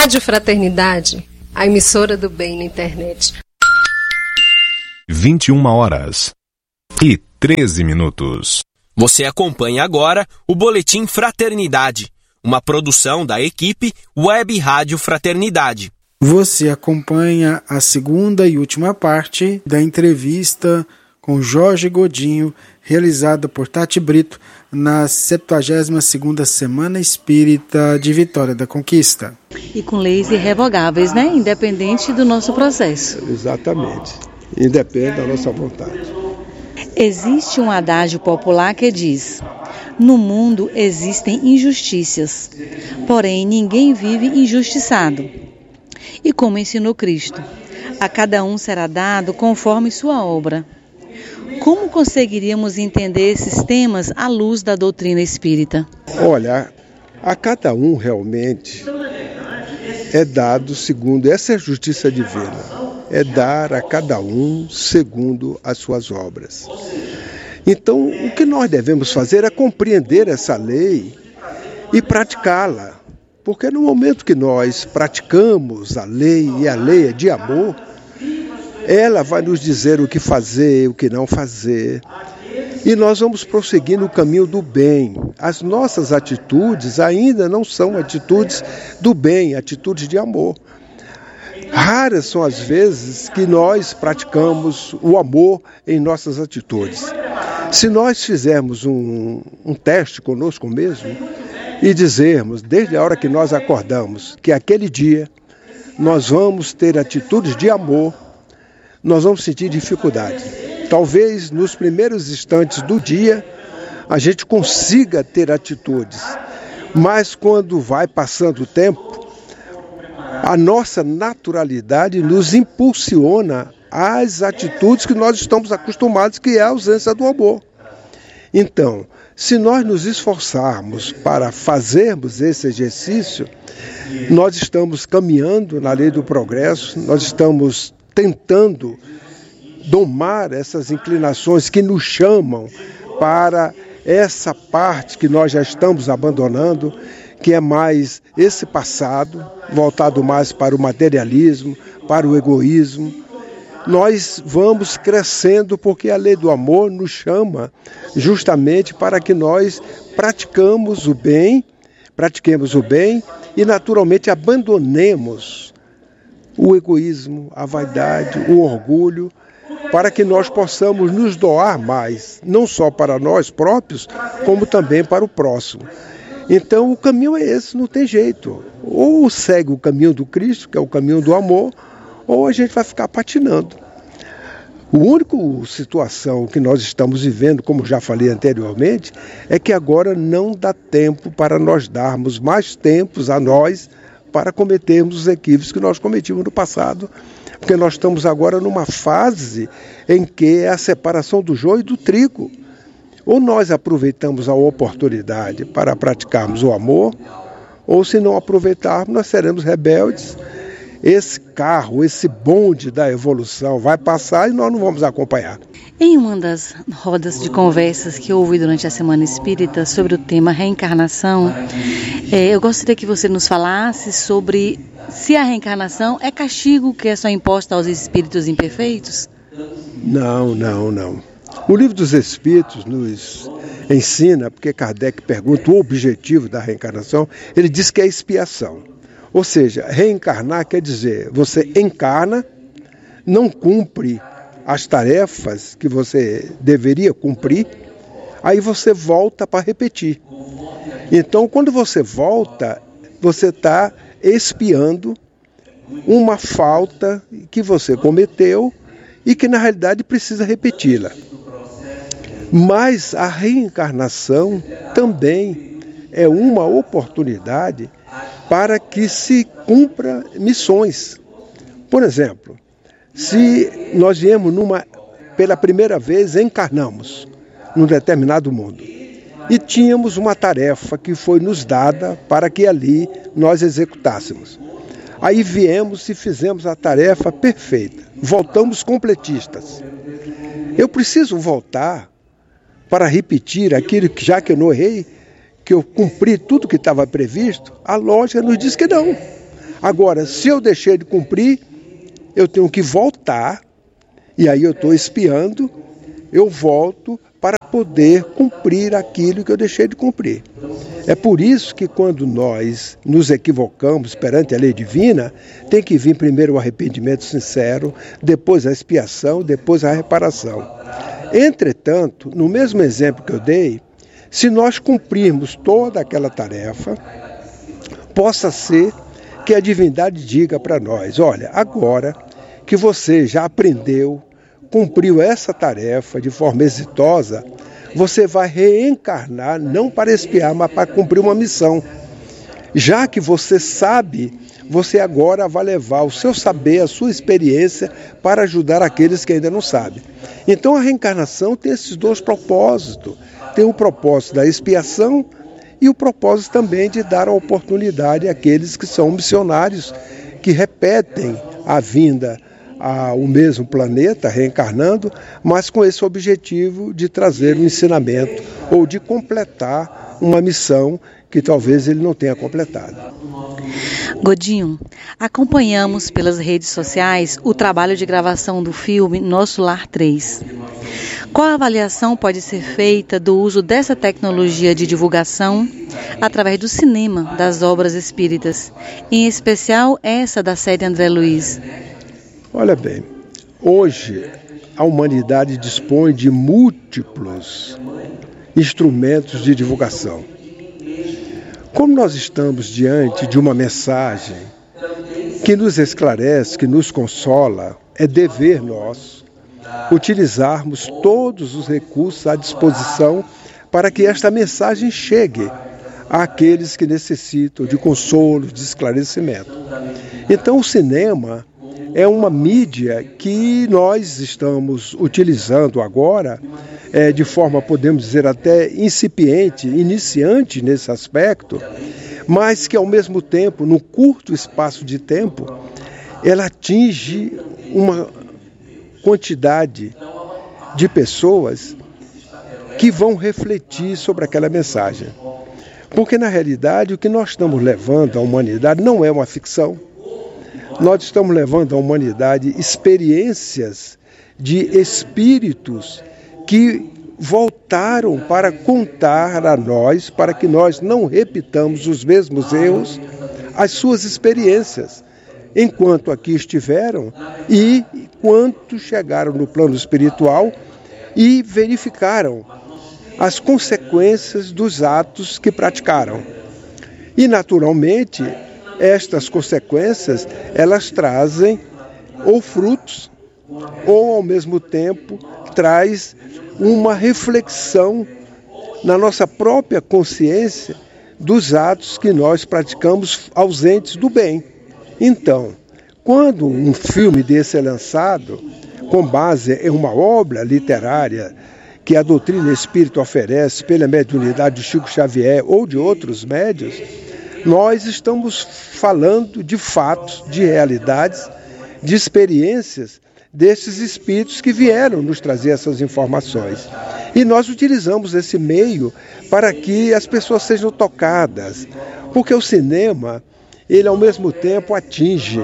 Rádio Fraternidade, a emissora do bem na internet. 21h13. Você acompanha agora o Boletim Fraternidade, uma produção da equipe Web Rádio Fraternidade. Você acompanha a segunda e última parte da entrevista com Jorge Godinho, realizada por Tati Brito na 72ª Semana Espírita de Vitória da Conquista. E com leis irrevogáveis, né? Independente do nosso processo. Exatamente. Independe da nossa vontade. Existe um adágio popular que diz: no mundo existem injustiças, porém ninguém vive injustiçado. E como ensinou Cristo, a cada um será dado conforme sua obra. Como conseguiríamos entender esses temas à luz da doutrina espírita? Olha, a cada um realmente é dado segundo, essa é a justiça divina, é dar a cada um segundo as suas obras. Então, o que nós devemos fazer é compreender essa lei e praticá-la. Porque no momento que nós praticamos a lei, e a lei é de amor, ela vai nos dizer o que fazer, o que não fazer. E nós vamos prosseguir no caminho do bem. As nossas atitudes ainda não são atitudes do bem, atitudes de amor. Raras são as vezes que nós praticamos o amor em nossas atitudes. Se nós fizermos um teste conosco mesmo e dizermos, desde a hora que nós acordamos, que aquele dia nós vamos ter atitudes de amor, nós vamos sentir dificuldade. Talvez nos primeiros instantes do dia a gente consiga ter atitudes, mas quando vai passando o tempo, a nossa naturalidade nos impulsiona às atitudes que nós estamos acostumados, que é a ausência do amor. Então, se nós nos esforçarmos para fazermos esse exercício, nós estamos caminhando na lei do progresso, nós estamos tentando domar essas inclinações que nos chamam para essa parte que nós já estamos abandonando, que é mais esse passado, voltado mais para o materialismo, para o egoísmo. Nós vamos crescendo porque a lei do amor nos chama justamente para que nós pratiquemos o bem e naturalmente abandonemos o egoísmo, a vaidade, o orgulho, para que nós possamos nos doar mais, não só para nós próprios, como também para o próximo. Então o caminho é esse, não tem jeito. Ou segue o caminho do Cristo, que é o caminho do amor, ou a gente vai ficar patinando. A única situação que nós estamos vivendo, como já falei anteriormente, é que agora não dá tempo para nós darmos mais tempos a nós para cometermos os equívocos que nós cometimos no passado, porque nós estamos agora numa fase em que é a separação do joio e do trigo. Ou nós aproveitamos a oportunidade para praticarmos o amor, ou se não aproveitarmos, nós seremos rebeldes. Esse carro, esse bonde da evolução vai passar e nós não vamos acompanhar. Em uma das rodas de conversas que eu ouvi durante a Semana Espírita sobre o tema reencarnação, eu gostaria que você nos falasse sobre se a reencarnação é castigo que é só imposto aos espíritos imperfeitos? Não. O Livro dos Espíritos nos ensina, porque Kardec pergunta o objetivo da reencarnação, ele diz que é expiação. Ou seja, reencarnar quer dizer, você encarna, não cumpre as tarefas que você deveria cumprir, aí você volta para repetir. Então, quando você volta, você está expiando uma falta que você cometeu e que, na realidade, precisa repeti-la. Mas a reencarnação também é uma oportunidade para que se cumpra missões. Por exemplo, se nós viemos pela primeira vez, encarnamos num determinado mundo e tínhamos uma tarefa que foi nos dada para que ali nós executássemos. Aí viemos e fizemos a tarefa perfeita, voltamos completistas. Eu preciso voltar para repetir aquilo que, já que eu não errei, que eu cumpri tudo que estava previsto? A lógica nos diz que não. Agora, se eu deixei de cumprir, eu tenho que voltar, e aí eu estou espiando, eu volto para poder cumprir aquilo que eu deixei de cumprir. É por isso que quando nós nos equivocamos perante a lei divina, tem que vir primeiro o arrependimento sincero, depois a expiação, depois a reparação. Entretanto, no mesmo exemplo que eu dei, se nós cumprirmos toda aquela tarefa, possa ser que a divindade diga para nós, olha, agora que você já aprendeu, cumpriu essa tarefa de forma exitosa, você vai reencarnar não para expiar, mas para cumprir uma missão. Já que você sabe, você agora vai levar o seu saber, a sua experiência para ajudar aqueles que ainda não sabem. Então a reencarnação tem esses dois propósitos. Tem o propósito da expiação e o propósito também de dar a oportunidade àqueles que são missionários, que repetem a vinda ao mesmo planeta, reencarnando, mas com esse objetivo de trazer um ensinamento ou de completar uma missão que talvez ele não tenha completado. Godinho, acompanhamos pelas redes sociais o trabalho de gravação do filme Nosso Lar 3. Qual a avaliação pode ser feita do uso dessa tecnologia de divulgação através do cinema das obras espíritas, em especial essa da série André Luiz? Olha bem, hoje a humanidade dispõe de múltiplos instrumentos de divulgação. Como nós estamos diante de uma mensagem que nos esclarece, que nos consola, é dever nosso utilizarmos todos os recursos à disposição para que esta mensagem chegue àqueles que necessitam de consolo, de esclarecimento. Então o cinema é uma mídia que nós estamos utilizando agora de forma, podemos dizer, até incipiente, iniciante nesse aspecto, mas que ao mesmo tempo, no curto espaço de tempo, ela atinge uma quantidade de pessoas que vão refletir sobre aquela mensagem. Porque, na realidade, o que nós estamos levando à humanidade não é uma ficção. Nós estamos levando à humanidade experiências de espíritos que voltaram para contar a nós, para que nós não repitamos os mesmos erros, as suas experiências, enquanto aqui estiveram e quanto chegaram no plano espiritual e verificaram as consequências dos atos que praticaram. E, naturalmente, estas consequências, elas trazem ou frutos, ou, ao mesmo tempo, traz uma reflexão na nossa própria consciência dos atos que nós praticamos ausentes do bem. Então, quando um filme desse é lançado, com base em uma obra literária que a doutrina espírita oferece pela mediunidade de Chico Xavier ou de outros médiuns, nós estamos falando de fatos, de realidades, de experiências desses espíritos que vieram nos trazer essas informações. E nós utilizamos esse meio para que as pessoas sejam tocadas, porque o cinema, ele ao mesmo tempo atinge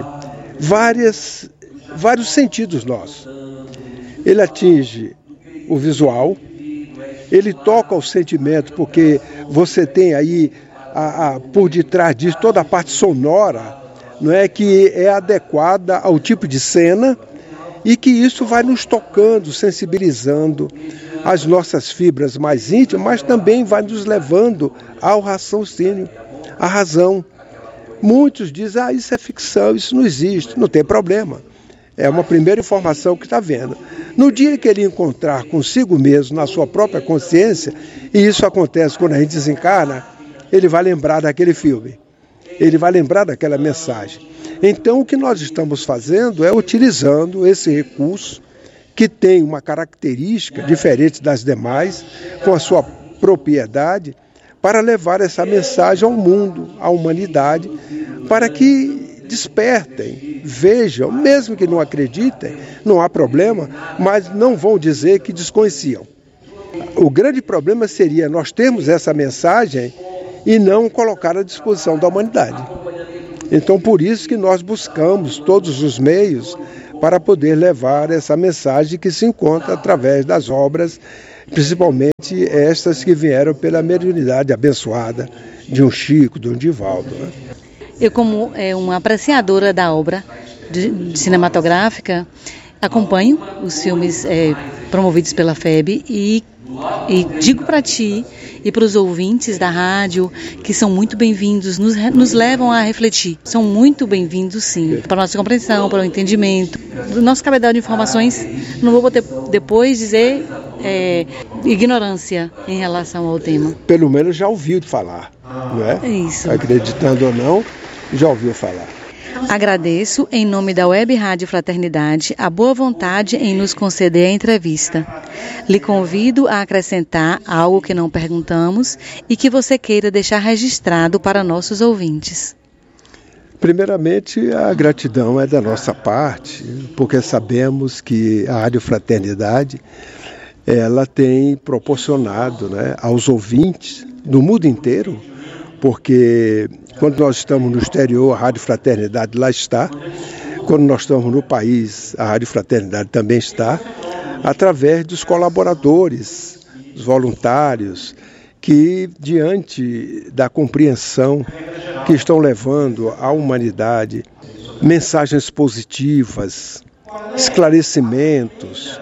vários sentidos nossos. Ele atinge o visual, ele toca o sentimento, porque você tem aí por detrás disso toda a parte sonora, não é, que é adequada ao tipo de cena, e que isso vai nos tocando, sensibilizando as nossas fibras mais íntimas, mas também vai nos levando ao raciocínio, à razão. Muitos dizem, isso é ficção, isso não existe, não tem problema. É uma primeira informação que está vendo. No dia que ele encontrar consigo mesmo, na sua própria consciência, e isso acontece quando a gente desencarna, ele vai lembrar daquele filme, ele vai lembrar daquela mensagem. Então, o que nós estamos fazendo é utilizando esse recurso, que tem uma característica diferente das demais, com a sua propriedade, para levar essa mensagem ao mundo, à humanidade, para que despertem, vejam, mesmo que não acreditem, não há problema, mas não vão dizer que desconheciam. O grande problema seria nós termos essa mensagem e não colocar à disposição da humanidade. Então, por isso que nós buscamos todos os meios para poder levar essa mensagem que se encontra através das obras, principalmente estas que vieram pela mediunidade abençoada de um Chico, de um Divaldo. Né? Eu, como uma apreciadora da obra cinematográfica, acompanho os filmes promovidos pela FEB e digo para ti e para os ouvintes da rádio que são muito bem-vindos, nos levam a refletir. São muito bem-vindos, sim, para a nossa compreensão, para o entendimento. Do nosso cabedal de informações, não vou depois dizer ignorância em relação ao tema. Pelo menos já ouviu falar, não é? É isso. Acreditando ou não, já ouviu falar. Agradeço, em nome da Web Rádio Fraternidade, a boa vontade em nos conceder a entrevista. Lhe convido a acrescentar algo que não perguntamos e que você queira deixar registrado para nossos ouvintes. Primeiramente, a gratidão é da nossa parte, porque sabemos que a Rádio Fraternidade ela tem proporcionado, né, aos ouvintes do mundo inteiro, porque quando nós estamos no exterior, a Rádio Fraternidade lá está. Quando nós estamos no país, a Rádio Fraternidade também está, através dos colaboradores, dos voluntários, que diante da compreensão que estão levando à humanidade mensagens positivas, esclarecimentos.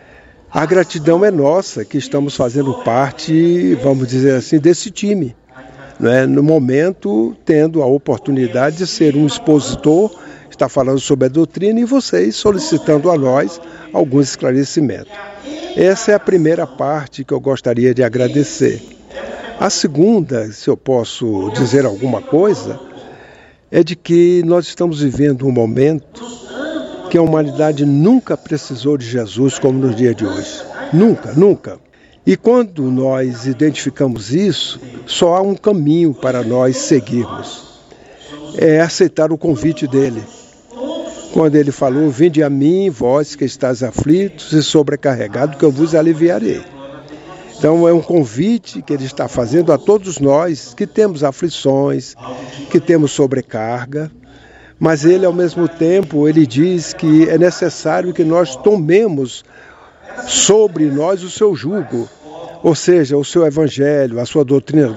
A gratidão é nossa, que estamos fazendo parte, vamos dizer assim, desse time. No momento, tendo a oportunidade de ser um expositor, está falando sobre a doutrina e vocês solicitando a nós alguns esclarecimentos. Essa é a primeira parte que eu gostaria de agradecer. A segunda, se eu posso dizer alguma coisa, é de que nós estamos vivendo um momento que a humanidade nunca precisou de Jesus como nos dias de hoje. Nunca, nunca. E quando nós identificamos isso, só há um caminho para nós seguirmos. É aceitar o convite dele. Quando ele falou, vinde a mim, vós que estáis aflitos e sobrecarregados, que eu vos aliviarei. Então é um convite que ele está fazendo a todos nós que temos aflições, que temos sobrecarga, mas ele ao mesmo tempo, ele diz que é necessário que nós tomemos sobre nós o seu jugo, ou seja, o seu evangelho, a sua doutrina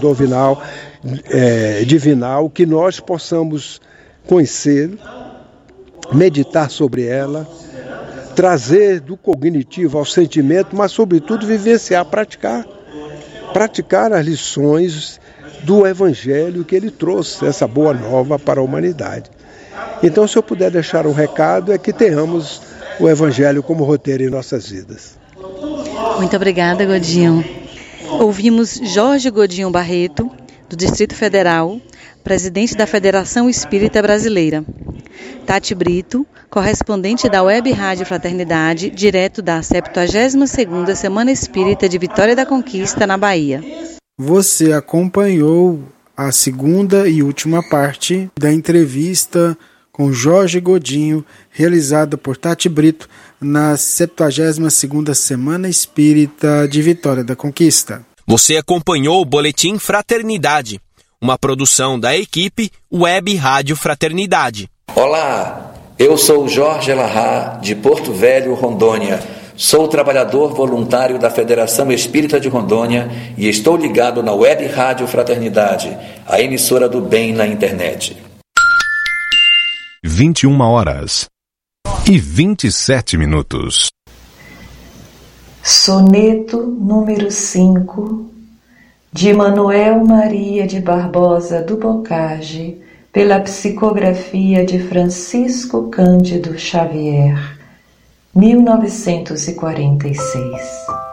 divinal, que nós possamos conhecer, meditar sobre ela, trazer do cognitivo ao sentimento, mas sobretudo vivenciar, praticar as lições do evangelho que ele trouxe, essa boa nova para a humanidade. Então, se eu puder deixar um recado, é que tenhamos o evangelho como roteiro em nossas vidas. Muito obrigada, Godinho. Ouvimos Jorge Godinho Barreto, do Distrito Federal, presidente da Federação Espírita Brasileira. Tati Brito, correspondente da Web Rádio Fraternidade, direto da 72ª Semana Espírita de Vitória da Conquista, na Bahia. Você acompanhou a segunda e última parte da entrevista com Jorge Godinho, realizada por Tati Brito na 72ª Semana Espírita de Vitória da Conquista. Você acompanhou o Boletim Fraternidade, uma produção da equipe Web Rádio Fraternidade. Olá, eu sou Jorge Elahá, de Porto Velho, Rondônia. Sou trabalhador voluntário da Federação Espírita de Rondônia e estou ligado na Web Rádio Fraternidade, a emissora do bem na internet. 21h27. Soneto número 5, de Manuel Maria de Barbosa do Bocage, pela psicografia de Francisco Cândido Xavier, 1946.